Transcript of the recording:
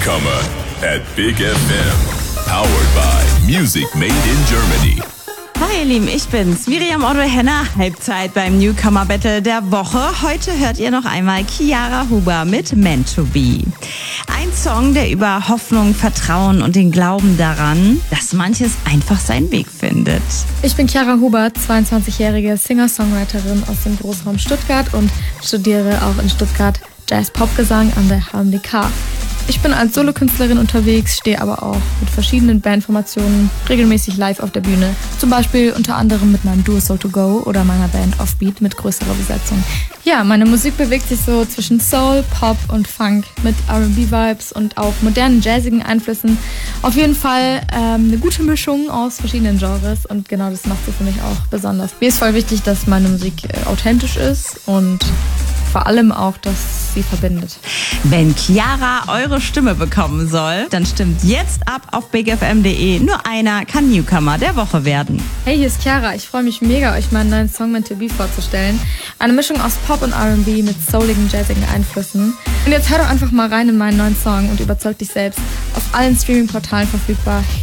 Newcomer at Big FM. Powered by Music Made in Germany. Hi ihr Lieben, ich bin's, Miriam Otto-Henner, Halbzeit beim Newcomer Battle der Woche. Heute hört ihr noch einmal Chiara Huber mit Meant to Be. Ein Song, der über Hoffnung, Vertrauen und den Glauben daran, dass manches einfach seinen Weg findet. Ich bin Chiara Huber, 22-jährige Singer-Songwriterin aus dem Großraum Stuttgart und studiere auch in Stuttgart Jazz-Pop-Gesang an der HMDK. Ich bin als Solokünstlerin unterwegs, stehe aber auch mit verschiedenen Bandformationen regelmäßig live auf der Bühne. Zum Beispiel unter anderem mit meinem Duo Soul to Go oder meiner Band Offbeat mit größerer Besetzung. Ja, meine Musik bewegt sich so zwischen Soul, Pop und Funk mit R&B-Vibes und auch modernen, jazzigen Einflüssen. Auf jeden Fall eine gute Mischung aus verschiedenen Genres und genau das macht sie für mich auch besonders. Mir ist voll wichtig, dass meine Musik authentisch ist und vor allem auch, dass sie verbindet. Wenn Chiara eure Stimme bekommen soll, dann stimmt jetzt ab auf bigfm.de. Nur einer kann Newcomer der Woche werden. Hey, hier ist Chiara. Ich freue mich mega, euch meinen neuen Song Meant to Be vorzustellen. Eine Mischung aus Pop und R&B mit souligen, jazzigen Einflüssen. Und jetzt hör doch einfach mal rein in meinen neuen Song und überzeug dich selbst. Auf allen Streaming-Portalen verfügbar.